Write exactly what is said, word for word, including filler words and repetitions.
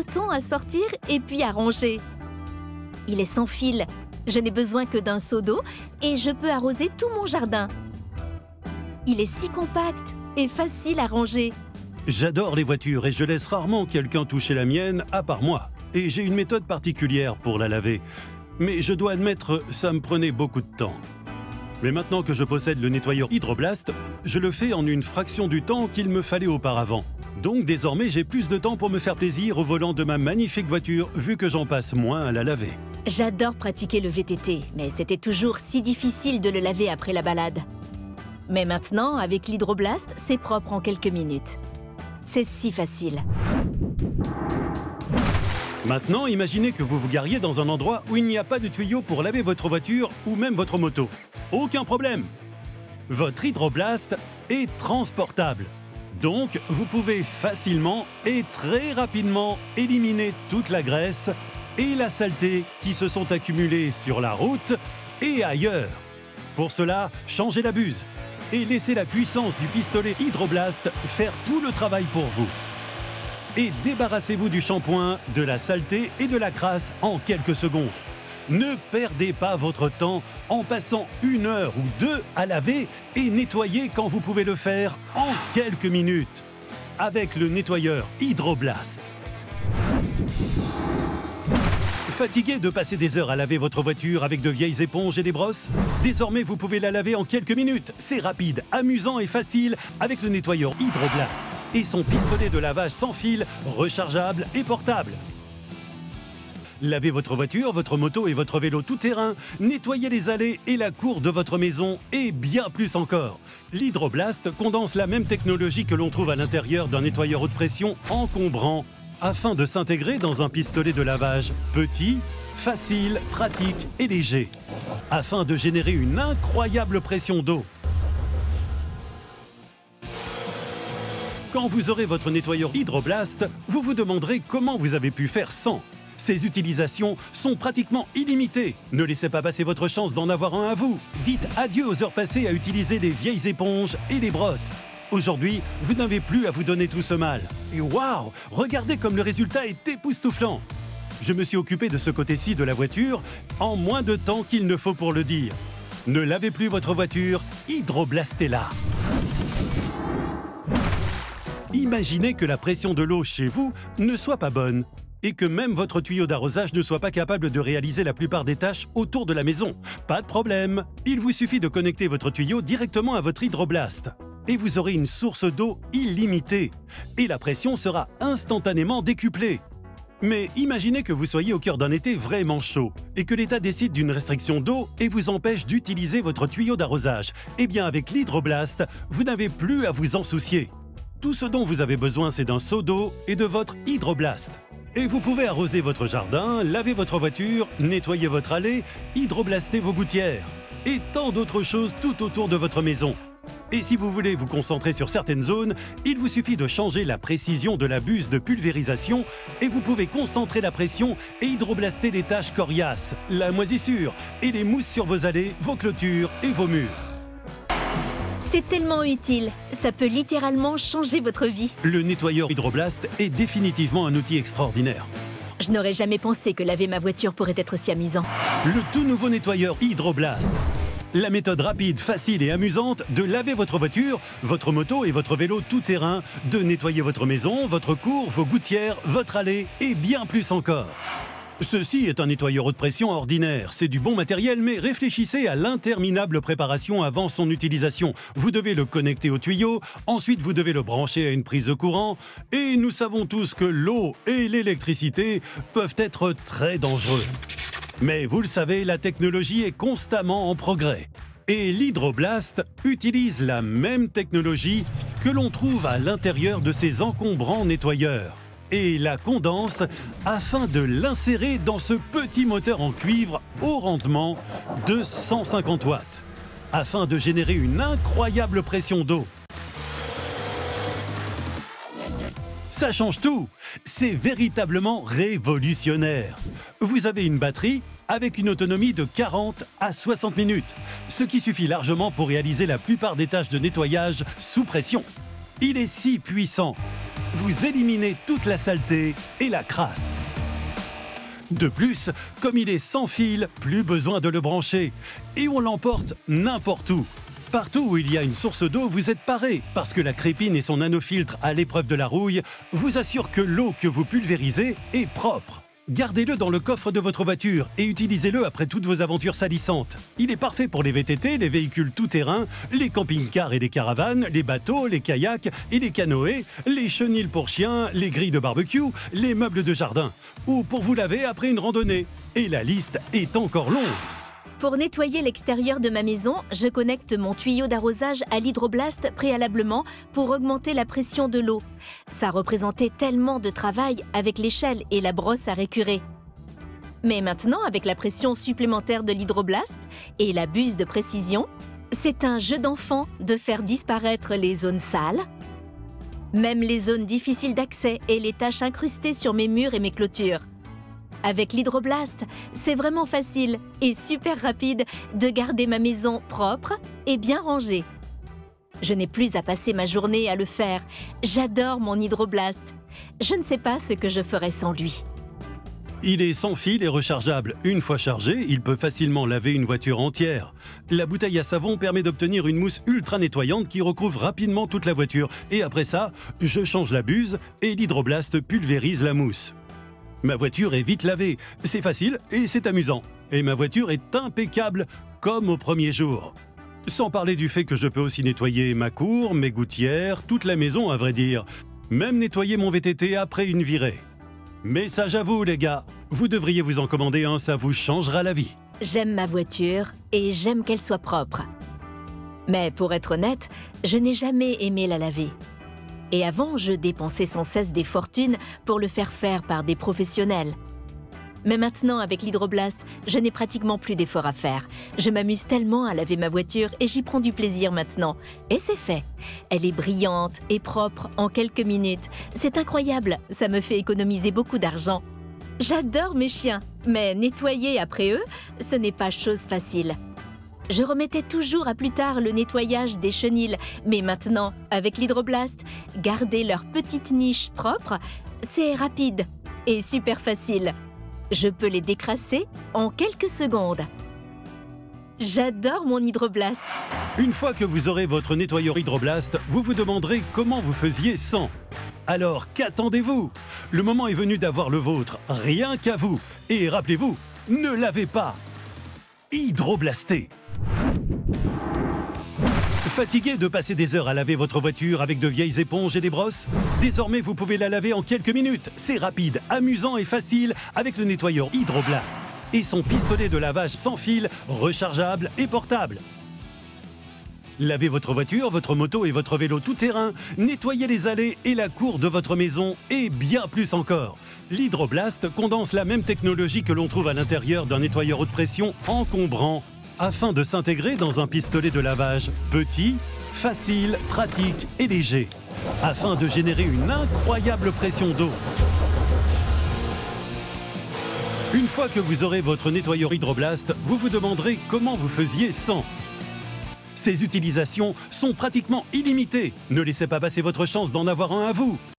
temps à sortir et puis à ranger. Il est sans fil. Je n'ai besoin que d'un seau d'eau et je peux arroser tout mon jardin. Il est si compact et facile à ranger. J'adore les voitures et je laisse rarement quelqu'un toucher la mienne à part moi. Et j'ai une méthode particulière pour la laver. Mais je dois admettre, ça me prenait beaucoup de temps. Mais maintenant que je possède le nettoyeur Hydroblast, je le fais en une fraction du temps qu'il me fallait auparavant. Donc désormais, j'ai plus de temps pour me faire plaisir au volant de ma magnifique voiture, vu que j'en passe moins à la laver. J'adore pratiquer le V T T, mais c'était toujours si difficile de le laver après la balade. Mais maintenant, avec l'Hydroblast, c'est propre en quelques minutes. C'est si facile. Maintenant, imaginez que vous vous gariez dans un endroit où il n'y a pas de tuyau pour laver votre voiture ou même votre moto. Aucun problème! Votre Hydroblast est transportable. Donc, vous pouvez facilement et très rapidement éliminer toute la graisse et la saleté qui se sont accumulées sur la route et ailleurs. Pour cela, changez la buse et laissez la puissance du pistolet Hydroblast faire tout le travail pour vous. Et débarrassez-vous du shampoing, de la saleté et de la crasse en quelques secondes. Ne perdez pas votre temps en passant une heure ou deux à laver et nettoyer quand vous pouvez le faire en quelques minutes avec le nettoyeur Hydroblast. Fatigué de passer des heures à laver votre voiture avec de vieilles éponges et des brosses? Désormais, vous pouvez la laver en quelques minutes. C'est rapide, amusant et facile avec le nettoyeur Hydroblast et son pistolet de lavage sans fil, rechargeable et portable. Lavez votre voiture, votre moto et votre vélo tout-terrain, nettoyez les allées et la cour de votre maison et bien plus encore. L'Hydroblast condense la même technologie que l'on trouve à l'intérieur d'un nettoyeur haute pression encombrant afin de s'intégrer dans un pistolet de lavage petit, facile, pratique et léger, afin de générer une incroyable pression d'eau. Quand vous aurez votre nettoyeur Hydroblast, vous vous demanderez comment vous avez pu faire sans. Ces utilisations sont pratiquement illimitées. Ne laissez pas passer votre chance d'en avoir un à vous. Dites adieu aux heures passées à utiliser les vieilles éponges et les brosses. Aujourd'hui, vous n'avez plus à vous donner tout ce mal. Et waouh, regardez comme le résultat est époustouflant. Je me suis occupé de ce côté-ci de la voiture en moins de temps qu'il ne faut pour le dire. Ne lavez plus votre voiture, Hydroblastez-la. Imaginez que la pression de l'eau chez vous ne soit pas bonne et que même votre tuyau d'arrosage ne soit pas capable de réaliser la plupart des tâches autour de la maison. Pas de problème, il vous suffit de connecter votre tuyau directement à votre Hydroblast. Et vous aurez une source d'eau illimitée. Et la pression sera instantanément décuplée. Mais imaginez que vous soyez au cœur d'un été vraiment chaud et que l'État décide d'une restriction d'eau et vous empêche d'utiliser votre tuyau d'arrosage. Eh bien, avec l'Hydroblast, vous n'avez plus à vous en soucier. Tout ce dont vous avez besoin, c'est d'un seau d'eau et de votre Hydroblast. Et vous pouvez arroser votre jardin, laver votre voiture, nettoyer votre allée, hydroblaster vos gouttières et tant d'autres choses tout autour de votre maison. Et si vous voulez vous concentrer sur certaines zones, il vous suffit de changer la précision de la buse de pulvérisation et vous pouvez concentrer la pression et hydroblaster les taches coriaces, la moisissure et les mousses sur vos allées, vos clôtures et vos murs. C'est tellement utile, ça peut littéralement changer votre vie. Le nettoyeur Hydroblast est définitivement un outil extraordinaire. Je n'aurais jamais pensé que laver ma voiture pourrait être si amusant. Le tout nouveau nettoyeur Hydroblast. La méthode rapide, facile et amusante de laver votre voiture, votre moto et votre vélo tout-terrain, de nettoyer votre maison, votre cour, vos gouttières, votre allée et bien plus encore. Ceci est un nettoyeur haute pression ordinaire. C'est du bon matériel, mais réfléchissez à l'interminable préparation avant son utilisation. Vous devez le connecter au tuyau, ensuite vous devez le brancher à une prise de courant, et nous savons tous que l'eau et l'électricité peuvent être très dangereux. Mais vous le savez, la technologie est constamment en progrès. Et l'Hydroblast utilise la même technologie que l'on trouve à l'intérieur de ces encombrants nettoyeurs et la condense afin de l'insérer dans ce petit moteur en cuivre au rendement de cent cinquante watts, afin de générer une incroyable pression d'eau. Ça change tout! C'est véritablement révolutionnaire. Vous avez une batterie avec une autonomie de quarante à soixante minutes, ce qui suffit largement pour réaliser la plupart des tâches de nettoyage sous pression. Il est si puissant vous éliminez toute la saleté et la crasse. De plus, comme il est sans fil, plus besoin de le brancher. Et on l'emporte n'importe où. Partout où il y a une source d'eau, vous êtes paré, parce que la crépine et son nanofiltre à l'épreuve de la rouille vous assurent que l'eau que vous pulvérisez est propre. Gardez-le dans le coffre de votre voiture et utilisez-le après toutes vos aventures salissantes. Il est parfait pour les V T T, les véhicules tout-terrain, les camping-cars et les caravanes, les bateaux, les kayaks et les canoës, les chenils pour chiens, les grilles de barbecue, les meubles de jardin, ou pour vous laver après une randonnée. Et la liste est encore longue. Pour nettoyer l'extérieur de ma maison, je connecte mon tuyau d'arrosage à l'hydroblast préalablement pour augmenter la pression de l'eau. Ça représentait tellement de travail avec l'échelle et la brosse à récurer. Mais maintenant, avec la pression supplémentaire de l'hydroblast et la buse de précision, c'est un jeu d'enfant de faire disparaître les zones sales, même les zones difficiles d'accès et les taches incrustées sur mes murs et mes clôtures. Avec l'hydroblast, c'est vraiment facile et super rapide de garder ma maison propre et bien rangée. Je n'ai plus à passer ma journée à le faire. J'adore mon hydroblast. Je ne sais pas ce que je ferais sans lui. Il est sans fil et rechargeable. Une fois chargé, il peut facilement laver une voiture entière. La bouteille à savon permet d'obtenir une mousse ultra nettoyante qui recouvre rapidement toute la voiture. Et après ça, je change la buse et l'hydroblast pulvérise la mousse. Ma voiture est vite lavée, c'est facile et c'est amusant. Et ma voiture est impeccable comme au premier jour. Sans parler du fait que je peux aussi nettoyer ma cour, mes gouttières, toute la maison à vrai dire. Même nettoyer mon V T T après une virée. Mais ça j'avoue les gars, vous devriez vous en commander un, ça vous changera la vie. J'aime ma voiture et j'aime qu'elle soit propre. Mais pour être honnête, je n'ai jamais aimé la laver. Et avant, je dépensais sans cesse des fortunes pour le faire faire par des professionnels. Mais maintenant, avec l'hydroblast, je n'ai pratiquement plus d'efforts à faire. Je m'amuse tellement à laver ma voiture et j'y prends du plaisir maintenant. Et c'est fait. Elle est brillante et propre en quelques minutes. C'est incroyable, ça me fait économiser beaucoup d'argent. J'adore mes chiens, mais nettoyer après eux, ce n'est pas chose facile. Je remettais toujours à plus tard le nettoyage des chenils, mais maintenant, avec l'hydroblast, garder leur petite niche propre, c'est rapide et super facile. Je peux les décrasser en quelques secondes. J'adore mon hydroblast. Une fois que vous aurez votre nettoyeur hydroblast, vous vous demanderez comment vous faisiez sans. Alors qu'attendez-vous? Le moment est venu d'avoir le vôtre, rien qu'à vous. Et rappelez-vous, ne lavez pas. Hydroblastez. Fatigué de passer des heures à laver votre voiture avec de vieilles éponges et des brosses? Désormais, vous pouvez la laver en quelques minutes. C'est rapide, amusant et facile avec le nettoyeur Hydroblast et son pistolet de lavage sans fil, rechargeable et portable. Lavez votre voiture, votre moto et votre vélo tout-terrain, nettoyez les allées et la cour de votre maison et bien plus encore. L'Hydroblast condense la même technologie que l'on trouve à l'intérieur d'un nettoyeur haute pression encombrant, afin de s'intégrer dans un pistolet de lavage petit, facile, pratique et léger, afin de générer une incroyable pression d'eau. Une fois que vous aurez votre nettoyeur Hydroblast, vous vous demanderez comment vous faisiez sans. Ces utilisations sont pratiquement illimitées. Ne laissez pas passer votre chance d'en avoir un à vous.